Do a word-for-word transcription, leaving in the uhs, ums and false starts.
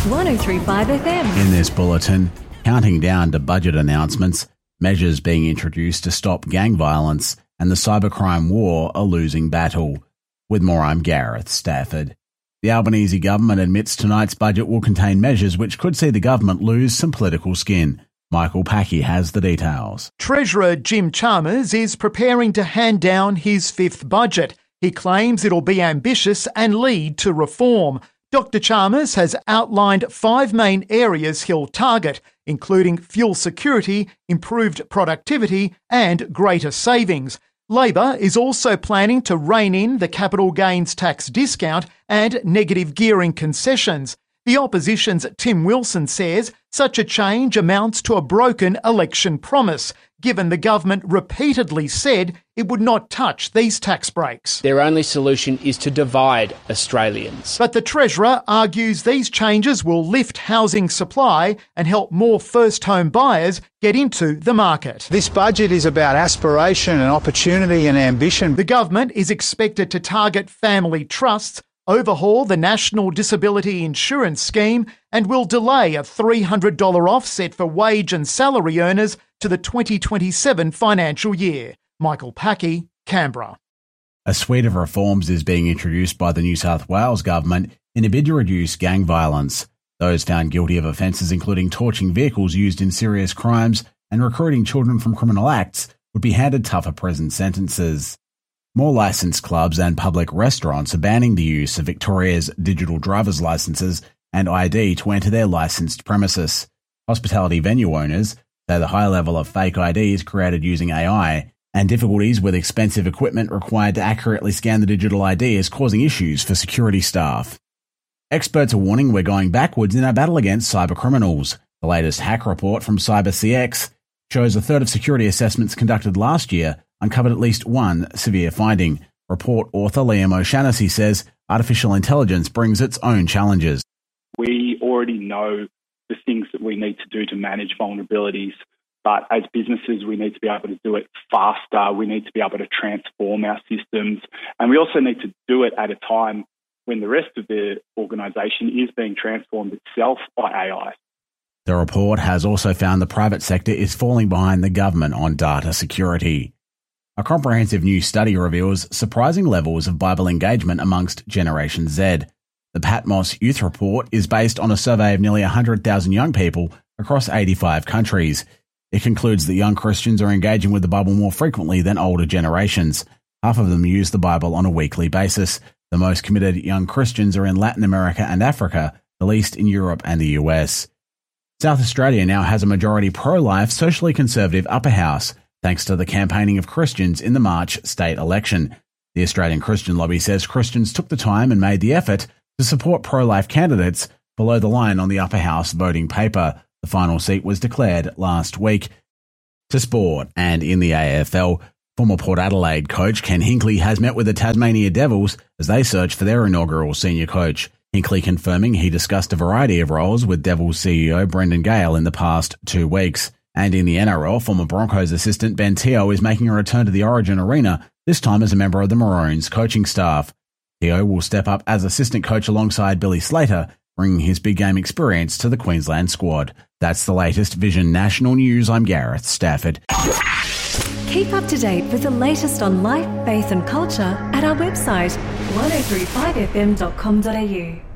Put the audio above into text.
one oh three point five F M. In this bulletin, counting down to budget announcements, measures being introduced to stop gang violence, and the cybercrime war a losing battle. With more, I'm Gareth Stafford. The Albanese government admits tonight's budget will contain measures which could see the government lose some political skin. Michael Packey has the details. Treasurer Jim Chalmers is preparing to hand down his fifth budget. He claims it'll be ambitious and lead to reform. Doctor Chalmers has outlined five main areas he'll target, including fuel security, improved productivity, and greater savings. Labor is also planning to rein in the capital gains tax discount and negative gearing concessions. The opposition's Tim Wilson says such a change amounts to a broken election promise, given the government repeatedly said it would not touch these tax breaks. Their only solution is to divide Australians. But the Treasurer argues these changes will lift housing supply and help more first home buyers get into the market. This budget is about aspiration and opportunity and ambition. The government is expected to target family trusts, overhaul the National Disability Insurance Scheme, and will delay a three hundred dollars offset for wage and salary earners to the twenty twenty-seven financial year. Michael Packey, Canberra. A suite of reforms is being introduced by the New South Wales government in a bid to reduce gang violence. Those found guilty of offences including torching vehicles used in serious crimes and recruiting children from criminal acts would be handed tougher prison sentences. More licensed clubs and public restaurants are banning the use of Victoria's digital driver's licences and I D to enter their licensed premises. Hospitality venue owners say the high level of fake I Ds created using A I and difficulties with expensive equipment required to accurately scan the digital I D is causing issues for security staff. Experts are warning we're going backwards in our battle against cybercriminals. The latest hack report from CyberCX shows a third of security assessments conducted last year uncovered at least one severe finding. Report author Liam O'Shaughnessy says artificial intelligence brings its own challenges. We already know the things that we need to do to manage vulnerabilities, but as businesses we need to be able to do it faster, we need to be able to transform our systems, and we also need to do it at a time when the rest of the organisation is being transformed itself by A I. The report has also found the private sector is falling behind the government on data security. A comprehensive new study reveals surprising levels of Bible engagement amongst Generation Z. The Patmos Youth Report is based on a survey of nearly one hundred thousand young people across eighty-five countries. It concludes that young Christians are engaging with the Bible more frequently than older generations. Half of them use the Bible on a weekly basis. The most committed young Christians are in Latin America and Africa, the least in Europe and the U S. South Australia now has a majority pro-life, socially conservative upper house, thanks to the campaigning of Christians in the March state election. The Australian Christian Lobby says Christians took the time and made the effort to support pro-life candidates below the line on the upper house voting paper. The final seat was declared last week. To sport, and in the A F L, former Port Adelaide coach Ken Hinkley has met with the Tasmania Devils as they search for their inaugural senior coach. Hinkley confirming he discussed a variety of roles with Devils C E O Brendan Gale in the past two weeks. And in the N R L, former Broncos assistant Ben Teo is making a return to the Origin Arena, this time as a member of the Maroons coaching staff. Teo will step up as assistant coach alongside Billy Slater, bringing his big game experience to the Queensland squad. That's the latest Vision National News. I'm Gareth Stafford. Keep up to date with the latest on life, faith and culture at our website one oh three five f m dot com dot a u.